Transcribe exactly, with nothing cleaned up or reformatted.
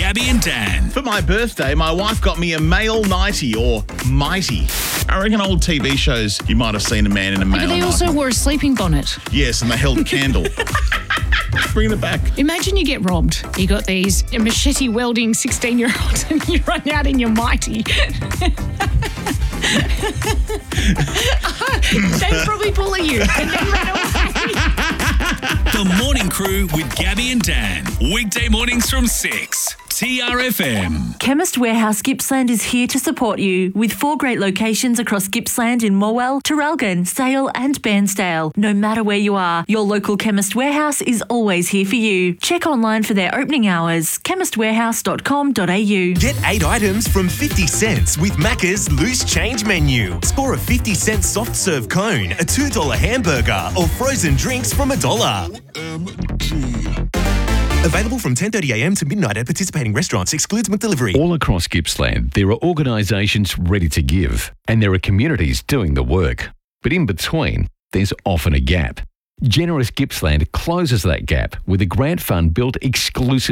Gabby and Dan. For my birthday, my wife got me a male nightie, or mighty. I reckon old T V shows, you might have seen a man in a male But they nightie. also wore a sleeping bonnet. Yes, and they held a candle. Bringing it back. Imagine you get robbed. You got these machete welding sixteen-year-olds and you run out in your mighty. They'd probably bully you and then run away. The Morning Crew with Gabby and Dan. Weekday mornings from six. T R F M. Chemist Warehouse Gippsland is here to support you with four great locations across Gippsland in Morwell, Traralgon, Sale and Bairnsdale. No matter where you are, your local Chemist Warehouse is always here for you. Check online for their opening hours, chemist warehouse dot com dot a u. Get eight items from fifty cents with Macca's Loose Change menu. Score a fifty cent soft serve cone, a two dollar hamburger or frozen drinks from a dollar. Available from ten thirty a m to midnight at participating restaurants. Excludes McDelivery. All across Gippsland, there are organisations ready to give, and there are communities doing the work. But in between, there's often a gap. Generous Gippsland closes that gap with a grant fund built exclusively